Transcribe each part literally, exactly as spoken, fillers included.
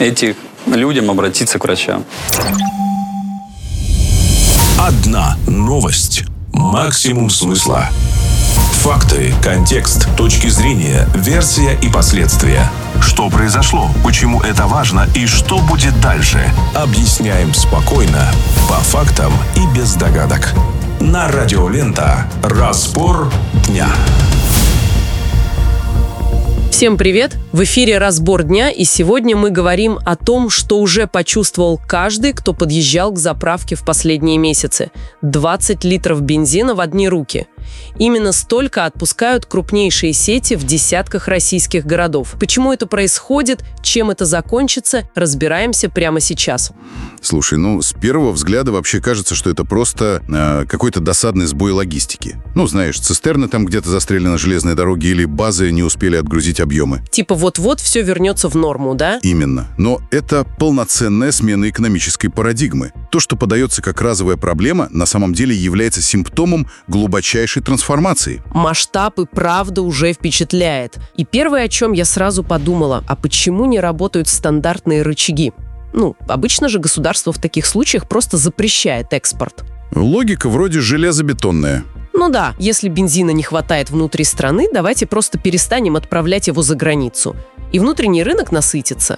этим людям обратиться к врачам. Одна новость. Максимум смысла. Факты, контекст, точки зрения, версия и последствия. Что произошло, почему это важно и что будет дальше. Объясняем спокойно, по фактам и без догадок. На Радио Лента. Разбор дня. Всем привет! В эфире «Разбор дня», и сегодня мы говорим о том, что уже почувствовал каждый, кто подъезжал к заправке в последние месяцы. двадцать литров бензина в одни руки. Именно столько отпускают крупнейшие сети в десятках российских городов. Почему это происходит, чем это закончится, разбираемся прямо сейчас. Слушай, ну, с первого взгляда вообще кажется, что это просто э, какой-то досадный сбой логистики. Ну, знаешь, цистерны там где-то застряли на железной дороге или базы не успели отгрузить объемы. Типа вот-вот все вернется в норму, да? Именно. Но это полноценная смена экономической парадигмы. То, что подается как разовая проблема, на самом деле является симптомом глубочайшей трансформации. Масштаб и правда уже впечатляет. И первое, о чем я сразу подумала, а почему не работают стандартные рычаги? Ну, обычно же государство в таких случаях просто запрещает экспорт. Логика вроде железобетонная. Ну да, если бензина не хватает внутри страны, давайте просто перестанем отправлять его за границу. И внутренний рынок насытится.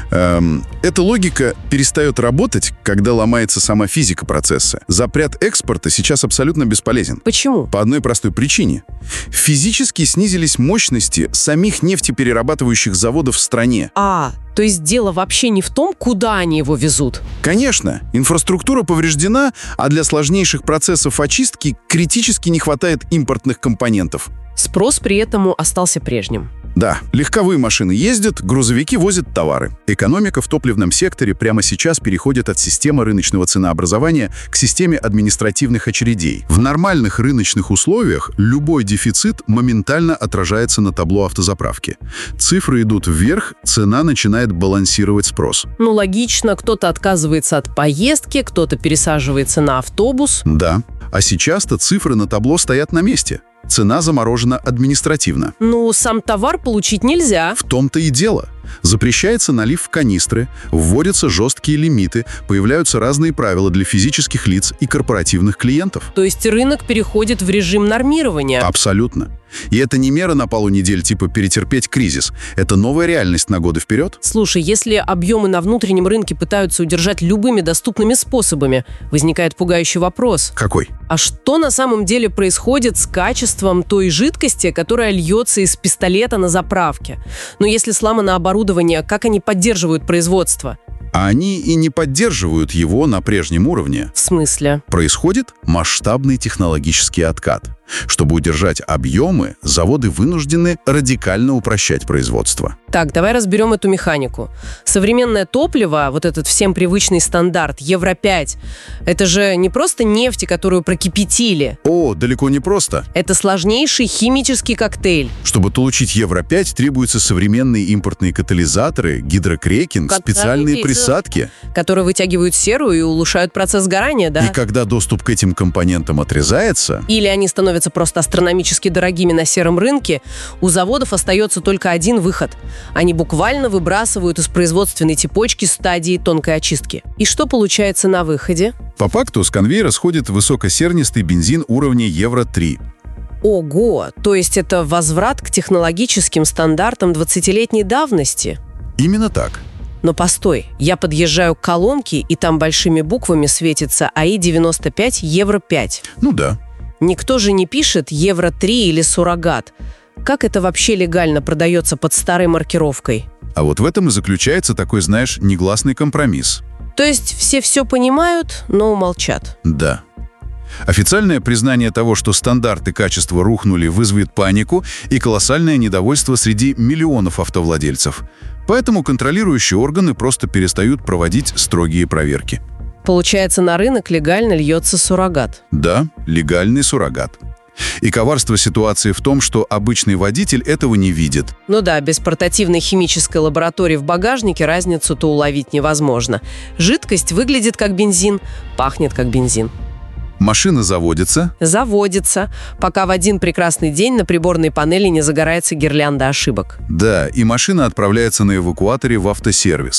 Эм, эта логика перестает работать, когда ломается сама физика процесса. Запрет экспорта сейчас абсолютно бесполезен. Почему? По одной простой причине. Физически снизились мощности самих нефтеперерабатывающих заводов в стране. А, то есть дело вообще не в том, куда они его везут? Конечно, инфраструктура повреждена, а для сложнейших процессов очистки критически не хватает импортных компонентов. Спрос при этом остался прежним. Да, легковые машины ездят, грузовики возят товары. Экономика в топливном секторе прямо сейчас переходит от системы рыночного ценообразования к системе административных очередей. В нормальных рыночных условиях любой дефицит моментально отражается на табло автозаправки. Цифры идут вверх, цена начинает балансировать спрос. Ну, логично, кто-то отказывается от поездки, кто-то пересаживается на автобус. Да, а сейчас-то цифры на табло стоят на месте. Цена заморожена административно. Ну, сам товар получить нельзя. В том-то и дело. Запрещается налив в канистры, вводятся жесткие лимиты, появляются разные правила для физических лиц и корпоративных клиентов. То есть рынок переходит в режим нормирования? Абсолютно. И это не мера на пару недель типа перетерпеть кризис. Это новая реальность на годы вперед. Слушай, если объемы на внутреннем рынке пытаются удержать любыми доступными способами, возникает пугающий вопрос. Какой? А что на самом деле происходит с качеством той жидкости, которая льется из пистолета на заправке? Ну, если сломано оборудование, как они поддерживают производство? А они и не поддерживают его на прежнем уровне. В смысле? Происходит масштабный технологический откат. Чтобы удержать объемы, заводы вынуждены радикально упрощать производство. Так, давай разберем эту механику. Современное топливо, вот этот всем привычный стандарт, евро пять, это же не просто нефть, которую прокипятили. О, далеко не просто. Это сложнейший химический коктейль. Чтобы получить евро пять, требуются современные импортные катализаторы, гидрокрекинг, Катализатор. специальные присадки. Которые вытягивают серу и улучшают процесс сгорания, да? И когда доступ к этим компонентам отрезается... Или они становятся просто астрономически дорогими на сером рынке, у заводов остается только один выход. Они буквально выбрасывают из производственной цепочки стадии тонкой очистки. И что получается на выходе? По факту с конвейера сходит высокосернистый бензин уровня евро три. Ого! То есть это возврат к технологическим стандартам двадцатилетней давности? Именно так. Но постой, я подъезжаю к колонке, и там большими буквами светится АИ девяносто пять евро пять. Ну да. Никто же не пишет евро три или суррогат. Как это вообще легально продается под старой маркировкой? А вот в этом и заключается такой, знаешь, негласный компромисс. То есть все все понимают, но умолчат? Да. Официальное признание того, что стандарты качества рухнули, вызовет панику и колоссальное недовольство среди миллионов автовладельцев. Поэтому контролирующие органы просто перестают проводить строгие проверки. Получается, на рынок легально льется суррогат. Да, легальный суррогат. И коварство ситуации в том, что обычный водитель этого не видит. Ну да, без портативной химической лаборатории в багажнике разницу-то уловить невозможно. Жидкость выглядит как бензин, пахнет как бензин. Машина заводится. Заводится, пока в один прекрасный день на приборной панели не загорается гирлянда ошибок. Да, и машина отправляется на эвакуаторе в автосервис.